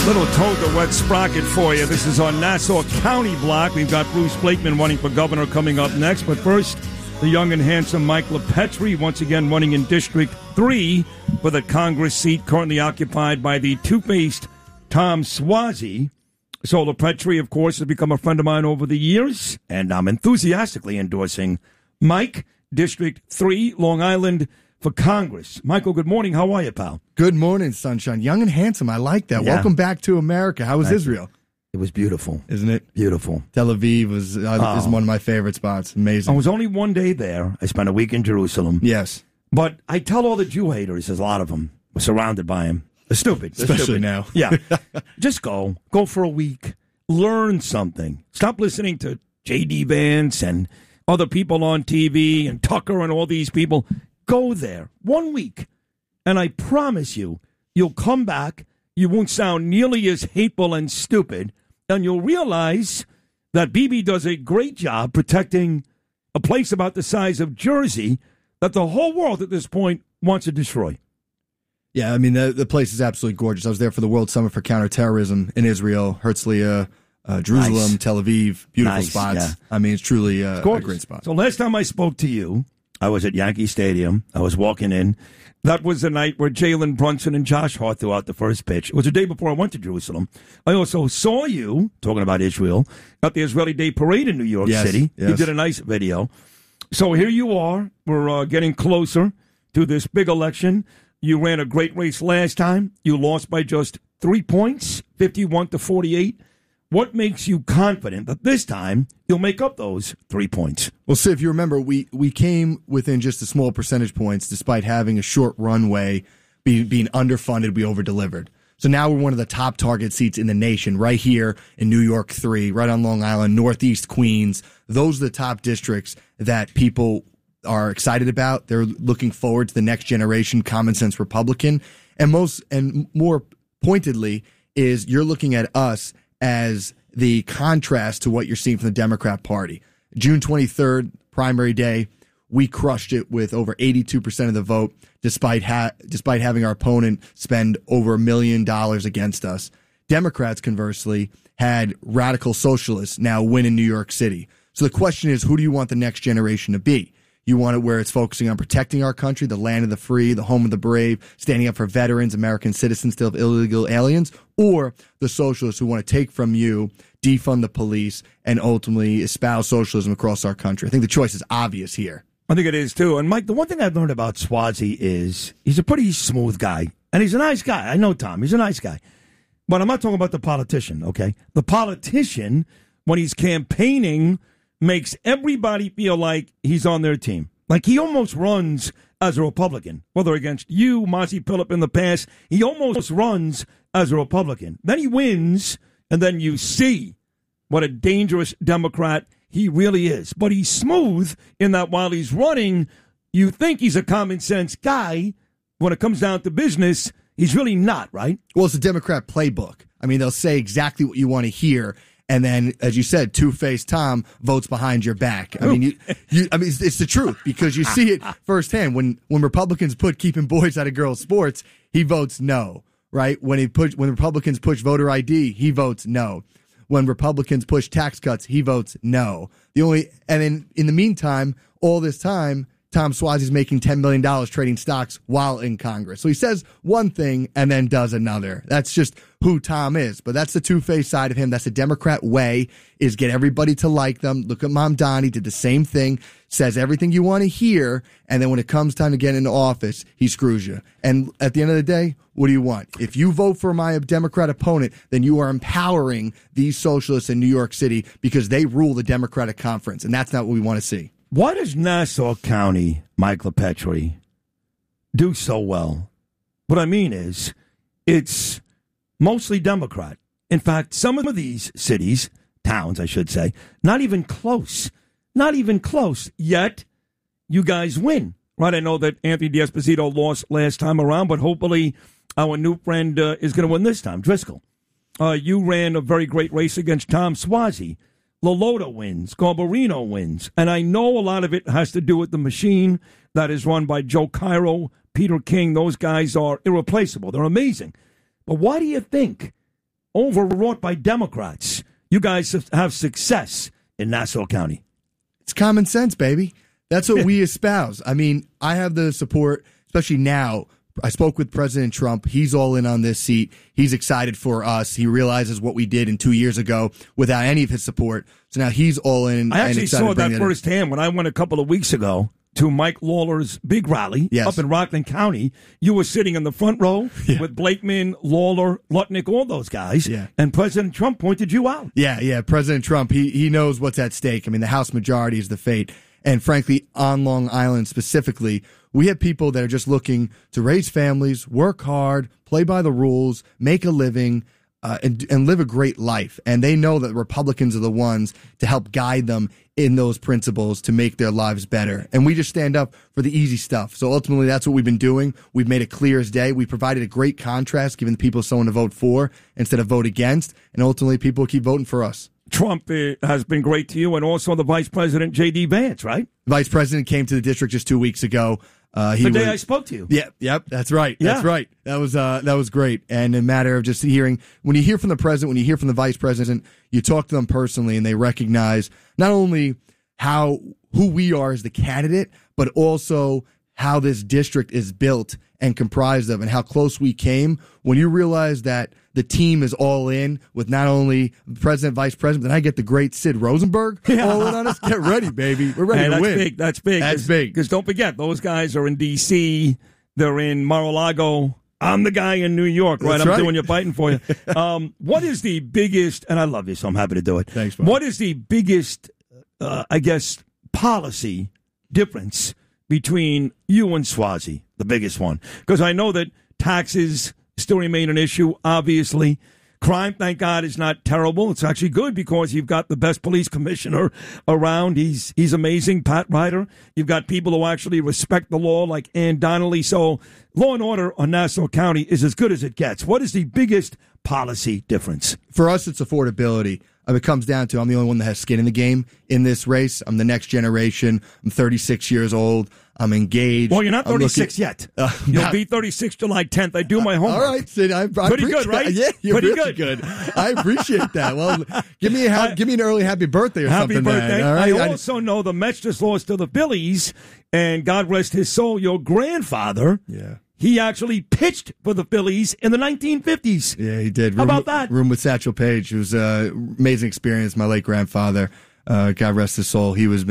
Little Toad the Wet Sprocket for you. This is on Nassau County block. We've got Bruce Blakeman running for governor coming up next. But first, the young and handsome Mike LaPetri once again running in District 3 for the Congress seat currently occupied by the two-faced Tom Suozzi. So LaPetri, of course, has become a friend of mine over the years, and I'm enthusiastically endorsing Mike, District 3, Long Island, for Congress. Michael, good morning. How are you, pal? Good morning, sunshine. Young and handsome. I like that. Yeah. Welcome back to America. How was Israel? It was beautiful. Isn't it? Beautiful. Tel Aviv is one of my favorite spots. Amazing. I was only one day there. I spent a week in Jerusalem. Yes. But I tell all the Jew haters, there's a lot of them, we're surrounded by him. They're stupid. Especially now. Yeah. Just go. Go for a week. Learn something. Stop listening to J.D. Vance and other people on TV and Tucker and all these people. Go there 1 week, and I promise you, you'll come back, you won't sound nearly as hateful and stupid, and you'll realize that Bibi does a great job protecting a place about the size of Jersey that the whole world at this point wants to destroy. Yeah, I mean, the place is absolutely gorgeous. I was there for the World Summit for Counterterrorism in Israel, Herzliya, Jerusalem, Nice. Tel Aviv. Beautiful Nice, spots. yeah. I mean, it's truly a great spot. So last time I spoke to you, I was at Yankee Stadium. I was walking in. That was the night where Jalen Brunson and Josh Hart threw out the first pitch. It was the day before I went to Jerusalem. I also saw you, talking about Israel, at the Israeli Day Parade in New York City. Yes. You did a nice video. So here you are. We're getting closer to this big election. You ran a great race last time. You lost by just 3 points, 51-48. What makes you confident that this time you'll make up those 3 points? Well, see, if you remember, we came within just a small percentage points despite having a short runway, being underfunded, we over-delivered. So now we're one of the top target seats in the nation, right here in New York 3, right on Long Island, Northeast Queens. Those are the top districts that people are excited about. They're looking forward to the next generation common sense Republican. And more pointedly is you're looking at us as the contrast to what you're seeing from the Democrat Party. June 23rd, primary day, we crushed it with over 82% of the vote, despite having our opponent spend over $1 million against us. Democrats, conversely, had radical socialists now win in New York City. So the question is, who do you want the next generation to be? You want it where it's focusing on protecting our country, the land of the free, the home of the brave, standing up for veterans, American citizens, still illegal aliens, or the socialists who want to take from you, defund the police, and ultimately espouse socialism across our country? I think the choice is obvious here. I think it is, too. And, Mike, the one thing I've learned about Suozzi is he's a pretty smooth guy. And he's a nice guy. I know Tom. He's a nice guy. But I'm not talking about the politician, okay? The politician, when he's campaigning, makes everybody feel like he's on their team. Like he almost runs as a Republican, whether against you, Mazi Pilip in the past, he almost runs as a Republican. Then he wins, and then you see what a dangerous Democrat he really is. But he's smooth in that while he's running, you think he's a common sense guy. When it comes down to business, he's really not, right? Well, it's a Democrat playbook. I mean, they'll say exactly what you want to hear. And then, as you said, two-faced Tom votes behind your back. I mean, it's the truth because you see it firsthand. When Republicans put keeping boys out of girls' sports, he votes no. Right? When Republicans push voter ID, he votes no. When Republicans push tax cuts, he votes no. And then in the meantime, all this time, Tom Suozzi's making $10 million trading stocks while in Congress. So he says one thing and then does another. That's just who Tom is. But that's the two-faced side of him. That's the Democrat way, is get everybody to like them. Look at Mamdani, did the same thing, says everything you want to hear, and then when it comes time to get into office, he screws you. And at the end of the day, what do you want? If you vote for my Democrat opponent, then you are empowering these socialists in New York City because they rule the Democratic Conference, and that's not what we want to see. Why does Nassau County, Mike LaPetri, do so well? What I mean is, it's mostly Democrat. In fact, some of these cities, towns, I should say, not even close. Not even close. Yet, you guys win. Right? I know that Anthony D'Esposito lost last time around, but hopefully our new friend is going to win this time, Driscoll. You ran a very great race against Tom Suozzi. Lolota wins. Garbarino wins. And I know a lot of it has to do with the machine that is run by Joe Cairo, Peter King. Those guys are irreplaceable. They're amazing. But why do you think overwrought by Democrats. You guys have success in Nassau County. It's common sense, baby. That's what we espouse. I mean, I have the support, especially now. I spoke with President Trump. He's all in on this seat. He's excited for us. He realizes what we did in 2 years ago without any of his support. So now he's all in. I actually saw that firsthand when I went a couple of weeks ago to Mike Lawler's big rally up in Rockland County. You were sitting in the front row with Blakeman, Lawler, Lutnick, all those guys. Yeah. And President Trump pointed you out. Yeah. President Trump, he knows what's at stake. I mean, the House majority is the fate. And frankly, on Long Island specifically, we have people that are just looking to raise families, work hard, play by the rules, make a living, and live a great life. And they know that Republicans are the ones to help guide them in those principles to make their lives better. And we just stand up for the easy stuff. So ultimately, that's what we've been doing. We've made it clear as day. We provided a great contrast, giving the people someone to vote for instead of vote against. And ultimately, people keep voting for us. Trump has been great to you, and also the Vice President, J.D. Vance, right? Vice President came to the district just 2 weeks ago. The day I spoke to you. Yep, that's right. Yeah. That's right. That was great. And a matter of just hearing, when you hear from the president, when you hear from the vice president, you talk to them personally, and they recognize not only who we are as the candidate, but also how this district is built and comprised of, and how close we came. When you realize that the team is all in with not only president, vice president, then I get the great Sid Rosenberg all in on us. Get ready, baby. We're ready to win. That's big. Because don't forget, those guys are in D.C., they're in Mar-a-Lago. I'm the guy in New York, right? I'm doing your fighting for you. What is the biggest, and I love you, so I'm happy to do it. Thanks, man. What is the biggest, policy difference between you and Suozzi, the biggest one? Because I know that taxes still remain an issue, obviously. Crime, thank God, is not terrible. It's actually good because you've got the best police commissioner around. He's amazing, Pat Ryder. You've got people who actually respect the law like Ann Donnelly. So law and order on Nassau County is as good as it gets. What is the biggest policy difference? For us, it's affordability. It comes down to I'm the only one that has skin in the game in this race. I'm the next generation. I'm 36 years old. I'm engaged. Well, you're not 36 yet. You'll be 36 July 10th. I do my homework. All right, Sid. Pretty good, right? Yeah, you're pretty really good. I appreciate that. Well, give me an early happy birthday or something. Happy birthday. All right. I also know the Mets just lost to the Phillies, and God rest his soul, your grandfather. Yeah. He actually pitched for the Phillies in the 1950s. Yeah, he did. How about that? Room with Satchel Paige. It was an amazing experience. My late grandfather, God rest his soul, he was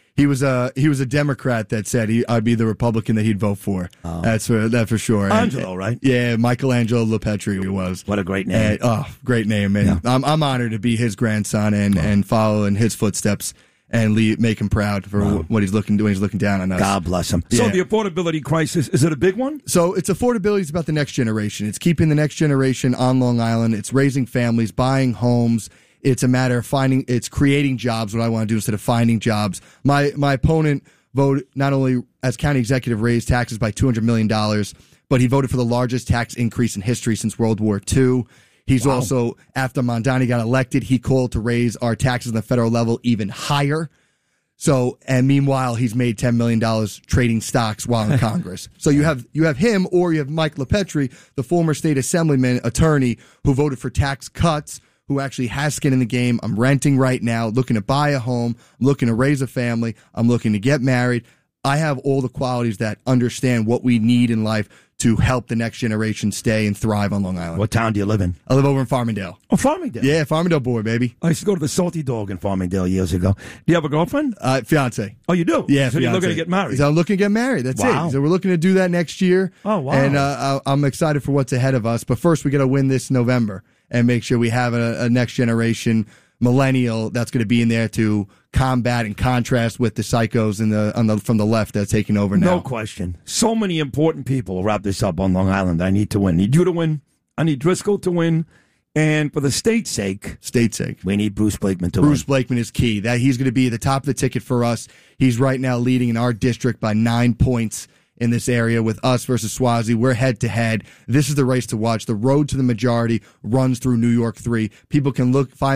a Democrat that said I'd be the Republican that he'd vote for. Oh. That's for sure. Angelo, right? Yeah, Michelangelo LaPetri he was. What a great name. Great name. And yeah. I'm honored to be his grandson and follow in his footsteps and make him proud for what he's looking down on us. God bless him. Yeah. So the affordability crisis, is it a big one? So it's affordability. It's about the next generation. It's keeping the next generation on Long Island. It's raising families, buying homes. It's a matter of it's creating jobs, what I want to do instead of finding jobs. My opponent voted not only as county executive raised taxes by $200 million, but he voted for the largest tax increase in history since World War II. He's also, after Mondani got elected, he called to raise our taxes on the federal level even higher. So, and meanwhile, he's made $10 million trading stocks while in Congress. So you have him, or you have Mike LaPetri, the former state assemblyman attorney who voted for tax cuts, who actually has skin in the game. I'm renting right now, looking to buy a home. I'm looking to raise a family. I'm looking to get married. I have all the qualities that understand what we need in life to help the next generation stay and thrive on Long Island. What town do you live in? I live over in Farmingdale. Oh, Farmingdale. Yeah, Farmingdale boy, baby. I used to go to the Salty Dog in Farmingdale years ago. Do you have a girlfriend? Fiance. Oh, you do? Yeah, so fiance. You're looking to get married? So I'm looking to get married. That's it. So we're looking to do that next year. Oh, wow. And I'm excited for what's ahead of us. But first, we got to win this November and make sure we have a next generation millennial that's going to be in there to combat and contrast with the psychos from the left that's taking over now. No question. So many important people will wrap this up on Long Island. I need to win. I need you to win. I need Driscoll to win. And for the state's sake, we need Bruce Blakeman to win. Bruce Blakeman is key. That he's going to be at the top of the ticket for us. He's right now leading in our district by 9 points in this area with us versus Suozzi. We're head to head. This is the race to watch. The road to the majority runs through New York 3. People can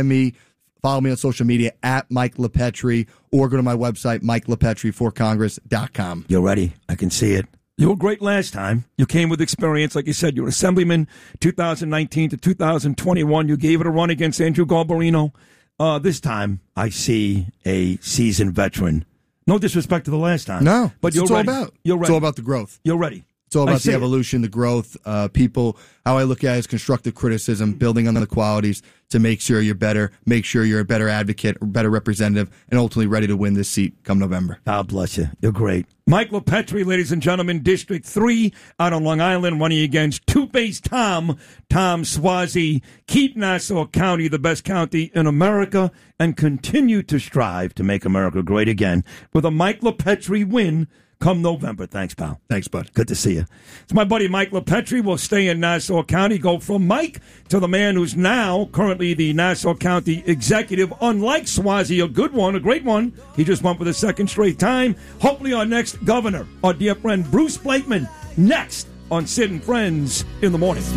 follow me on social media at Mike LaPetri, or go to my website, MikeLaPetri4Congress.com. You're ready. I can see it. You were great last time. You came with experience. Like you said, you were assemblyman 2019 to 2021. You gave it a run against Andrew Garbarino. This time, I see a seasoned veteran. No disrespect to the last time. No, but you're ready. You're ready. It's all about the growth. You're ready. It's all about the evolution, the growth, people. How I look at it is constructive criticism, building on the qualities to make sure you're better, make sure you're a better advocate, or better representative, and ultimately ready to win this seat come November. God bless you. You're great. Mike LaPetri, ladies and gentlemen, District 3 out on Long Island, running against Two-Face Tom Suozzi. Keep Nassau County the best county in America and continue to strive to make America great again with a Mike LaPetri win come November. Thanks, pal. Thanks, bud. Good to see you. It's my buddy Mike LaPetri. We'll stay in Nassau County. Go from Mike to the man who's now currently the Nassau County executive. Unlike Suozzi, a good one, a great one. He just won for the second straight time. Hopefully our next governor, our dear friend Bruce Blakeman, next on Sid and Friends in the Morning.